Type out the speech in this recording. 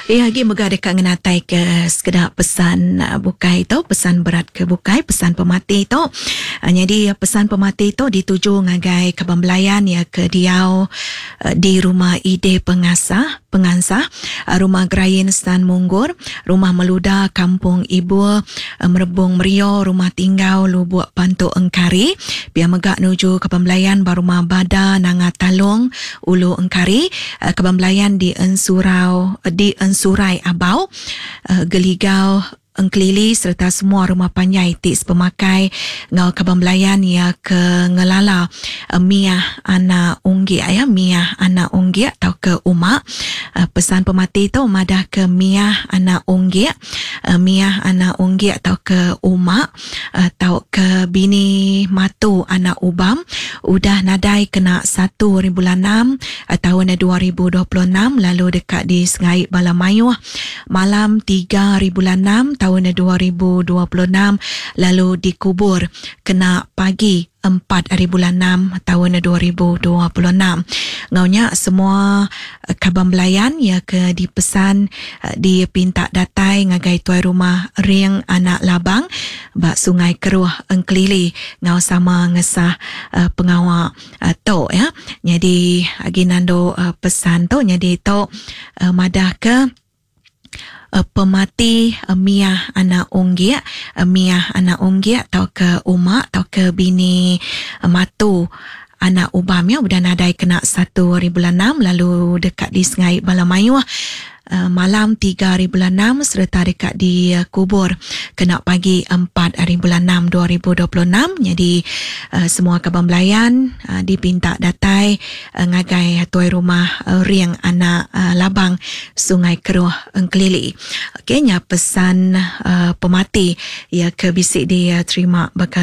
Lagi megah dekat ngenatai ke sekedar pesan bukai tu, pesan berat ke bukai, pesan pemati tu. Jadi pesan pemati tu dituju ngagai kebambelayan ya ke diau di rumah ide pengansah, rumah Gerayin Stan Munggur, rumah Meluda Kampung Ibu, Merebung Merio, rumah tinggal Lubuk Pantuk Engkari, biar megak nuju kebambelayan barumah Bada Nanga Talung Ulu Engkari, kebambelayan di Ensurai Abau, Geligau Engkelili serta semua rumah panjai tis pemakai ngau kebambelayan ya ke ngelala Miah Anak Unggi ya, Miah Anak Unggi atau ke Umak. Pesan pemati tu madah ke Miah Anak Unggi, Miah Anak Unggi atau ke Umak, atau ke bini matu anak ubam, udah nadai kena 1 bulan 6 tahun 2026, lalu dekat di Sengai Balamayuh malam 3 bulan 6 tahun 2026, lalu dikubur kena pagi 4 bulan 6 tahun 2026. Ngaunya semua kebambelayan ya ke dipesan di pinta datai ngagai tuai rumah Ring Anak Labang bak Sungai Keruh Engkelili ngau sama ngesah pengawal tu ya. Jadi aginando pesan tu jadi tu madah ke pemati Miah Anak Unggi, Miah Anak Unggi atau ke Umak atau ke bini matu anak ubam ya, udah nadai kena 1 bulan 6 lalu dekat di Sengai Balamayuh malam 3 bulan 6 serta dekat di kubur kena pagi 4 bulan 6 2026. Jadi semua kebambelayan dipinta datai ngagai tuai rumah Ring Anak Labang Sungai Keruh Engkelili. Okey, nya pesan pemati ya ke bisik dia terima bakal